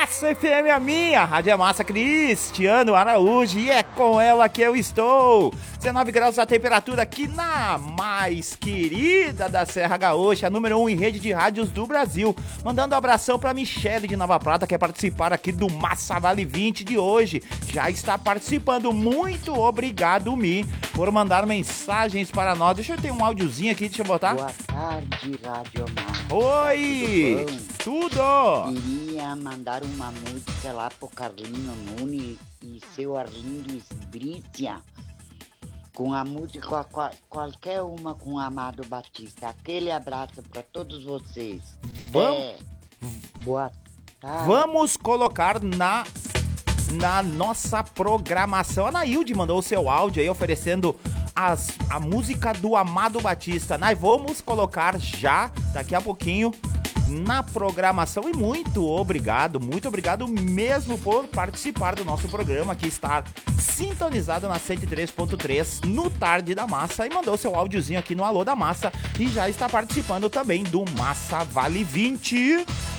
Massa FM, a minha Rádio é Massa, Cristiano Araújo, e é com ela que eu estou. 19 graus a temperatura aqui na mais querida da Serra Gaúcha, número 1 em rede de rádios do Brasil. Mandando um abração pra Michele de Nova Prata, que quer participar aqui do Massa Vale 20 de hoje. Já está participando. Muito obrigado, Mi, por mandar mensagens para nós. Deixa eu ter um áudiozinho aqui, deixa eu botar. Boa tarde, Rádio Massa. Oi! Tudo! Queria mandar uma música lá pro Carlinho Nunes e seu Arlindo Esbrícia, com a música qualquer uma com o Amado Batista. Aquele abraço para todos vocês. Boa tarde. Vamos colocar na nossa programação. A Nailde mandou o seu áudio aí oferecendo a música do Amado Batista. Nós vamos colocar já, daqui a pouquinho, na programação. E muito obrigado mesmo por participar do nosso programa, que está sintonizado na 103.3 no Tarde da Massa, e mandou seu áudiozinho aqui no Alô da Massa e já está participando também do Massa Vale 20.